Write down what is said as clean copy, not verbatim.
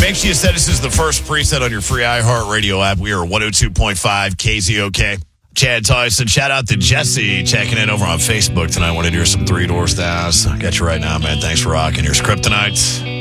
Make sure you set this as the first preset on your free iHeartRadio app. We are 102.5 KZOK. Chad Tyson. Shout out to Jesse checking in over on Facebook tonight. Wanted to hear some Three Doors Down. Got you right now, man. Thanks for rocking. Here's Kryptonite.